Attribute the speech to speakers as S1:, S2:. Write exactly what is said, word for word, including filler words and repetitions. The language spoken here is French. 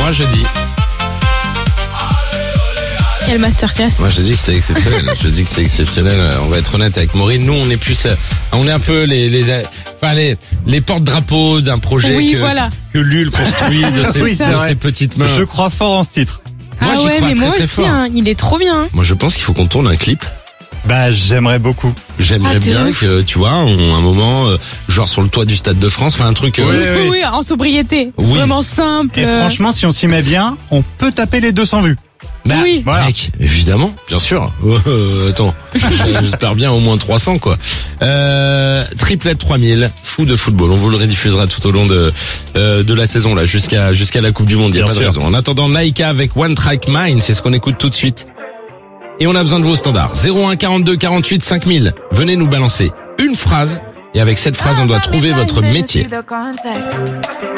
S1: Moi je dis.
S2: Quelle masterclass.
S1: Moi je dis que c'est exceptionnel. je dis que c'est exceptionnel. On va être honnête avec Maureen. Nous on est plus, on est un peu les les, enfin les les porte-drapeaux d'un projet
S2: oui,
S1: que
S2: voilà.
S1: que Lul construit de ses,
S3: oui,
S1: de ses petites mains.
S3: Je crois fort en ce titre.
S1: Moi,
S2: ah
S1: j'y
S2: ouais,
S1: crois
S2: mais
S1: très,
S2: moi
S1: très
S2: aussi,
S1: fort.
S2: hein, il est trop bien.
S1: Moi je pense qu'il faut qu'on tourne un clip.
S3: Bah j'aimerais beaucoup.
S1: J'aimerais
S2: Ah, t'es
S1: bien
S2: ouf.
S1: que tu vois, on, un moment, euh, genre sur le toit du Stade de France, enfin un truc. euh,
S3: Oui,
S2: Oui,
S3: oui.
S2: oui, en sobriété.
S1: Oui.
S2: Vraiment simple.
S3: Et franchement, si on s'y met bien, on peut taper les deux cents vues.
S1: Bah,
S2: Oui.
S3: Voilà.
S1: mec, évidemment, bien sûr. Euh, attends, j'espère bien au moins trois cents quoi. Euh, triplette trois mille, fou de football. On vous le rediffusera tout au long de euh, de la saison là, jusqu'à jusqu'à la Coupe du Monde. Il y a
S3: Bien
S1: pas de
S3: sûr.
S1: raison. En attendant, Naika avec One Track Mind, c'est ce qu'on écoute tout de suite. Et on a besoin de vos standards. zéro un quarante-deux quarante-huit cinq mille. Venez nous balancer une phrase et avec cette phrase, on doit trouver votre métier.